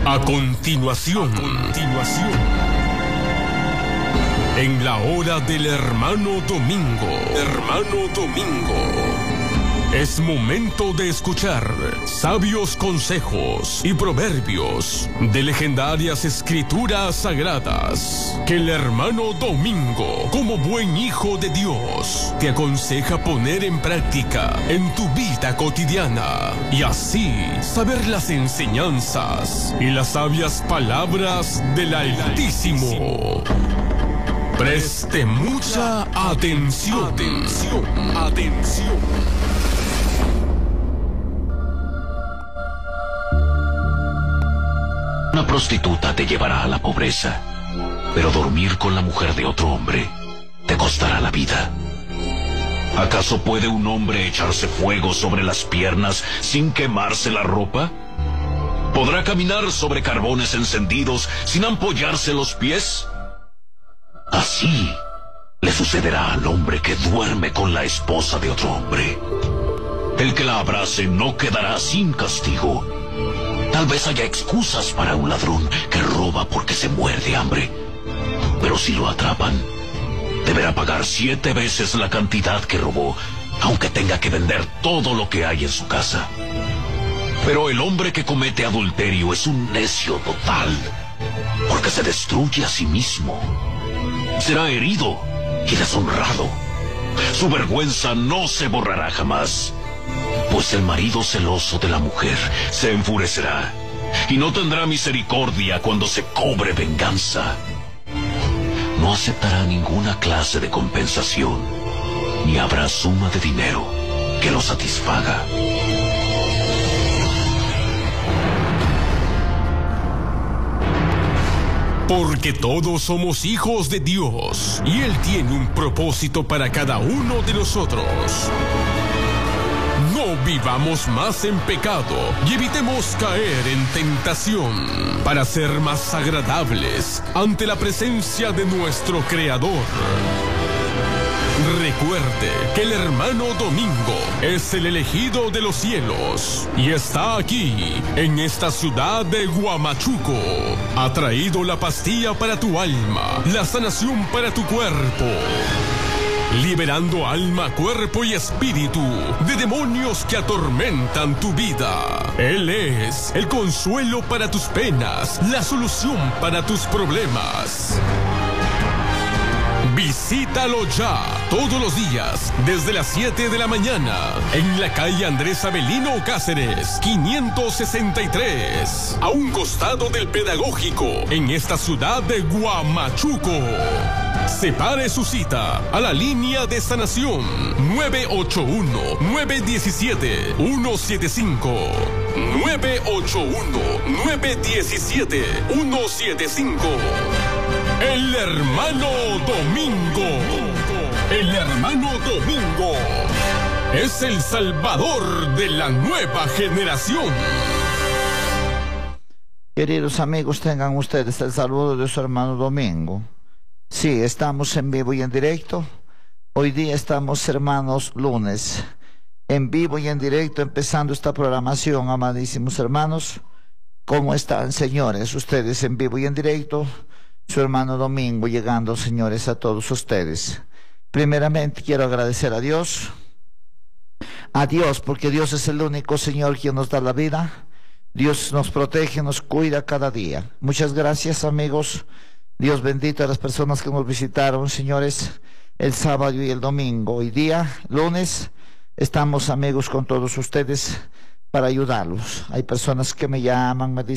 A continuación, en la hora del hermano Domingo, es momento de escuchar sabios consejos y proverbios de legendarias escrituras sagradas que el hermano Domingo, como buen hijo de Dios, te aconseja poner en práctica en tu vida cotidiana y así saber las enseñanzas y las sabias palabras del Altísimo. Preste mucha atención. Una prostituta te llevará a la pobreza, pero dormir con la mujer de otro hombre te costará la vida. ¿Acaso puede un hombre echarse fuego sobre las piernas sin quemarse la ropa? ¿Podrá caminar sobre carbones encendidos sin ampollarse los pies? Así le sucederá al hombre que duerme con la esposa de otro hombre. El que la abrace no quedará sin castigo. Tal vez haya excusas para un ladrón que roba porque se muere de hambre. Pero si lo atrapan, deberá pagar 7 veces la cantidad que robó, aunque tenga que vender todo lo que hay en su casa. Pero el hombre que comete adulterio es un necio total, porque se destruye a sí mismo. Será herido y deshonrado. Su vergüenza no se borrará jamás. Pues el marido celoso de la mujer se enfurecerá y no tendrá misericordia cuando se cobre venganza. No aceptará ninguna clase de compensación, ni habrá suma de dinero que lo satisfaga. Porque todos somos hijos de Dios y Él tiene un propósito para cada uno de nosotros. No vivamos más en pecado y evitemos caer en tentación para ser más agradables ante la presencia de nuestro Creador. Recuerde que el hermano Domingo es el elegido de los cielos y está aquí, en esta ciudad de Huamachuco. Ha traído la pastilla para tu alma, la sanación para tu cuerpo, liberando alma, cuerpo y espíritu de demonios que atormentan tu vida. Él es el consuelo para tus penas, la solución para tus problemas. Visítalo ya, todos los días, desde las 7 de la mañana, en la calle Andrés Avelino Cáceres, 563, a un costado del Pedagógico, en esta ciudad de Huamachuco. Separe su cita a la línea de sanación 981-917-175. 981-917-175. El hermano Domingo. El hermano Domingo es el salvador de la nueva generación. Queridos amigos, tengan ustedes el saludo de su hermano Domingo. Sí, estamos en vivo y en directo. Hoy día estamos, hermanos, lunes, en vivo y en directo, empezando esta programación, amadísimos hermanos. ¿Cómo están, señores? Ustedes en vivo y en directo. Su hermano Domingo llegando, señores, a todos ustedes. Primeramente quiero agradecer a Dios, porque Dios es el único Señor quien nos da la vida. Dios nos protege, nos cuida cada día. Muchas gracias, amigos. Dios bendito a las personas que nos visitaron, señores, el sábado y el domingo. Hoy día, lunes, estamos, amigos, con todos ustedes para ayudarlos. Hay personas que me llaman, me dicen